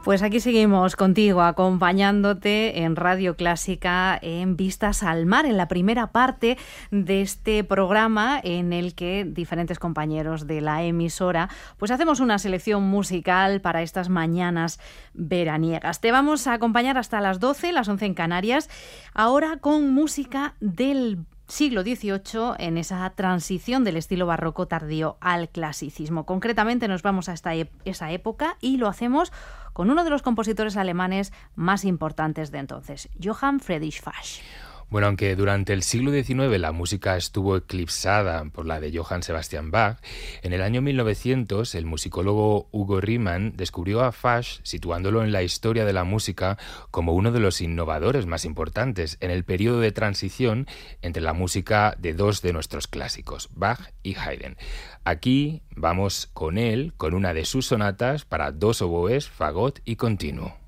Pues aquí seguimos contigo, acompañándote en Radio Clásica en Vistas al Mar, en la primera parte de este programa en el que diferentes compañeros de la emisora pues hacemos una selección musical para estas mañanas veraniegas. Te vamos a acompañar hasta las 12, las 11 en Canarias, ahora con música del siglo XVIII en esa transición del estilo barroco tardío al clasicismo. Concretamente nos vamos a esa época y lo hacemos con uno de los compositores alemanes más importantes de entonces, Johann Friedrich Bach. Bueno, aunque durante el siglo XIX la música estuvo eclipsada por la de Johann Sebastian Bach, en el año 1900 el musicólogo Hugo Riemann descubrió a Bach situándolo en la historia de la música como uno de los innovadores más importantes en el periodo de transición entre la música de dos de nuestros clásicos, Bach y Haydn. Aquí vamos con él, con una de sus sonatas para dos oboes, fagot y continuo.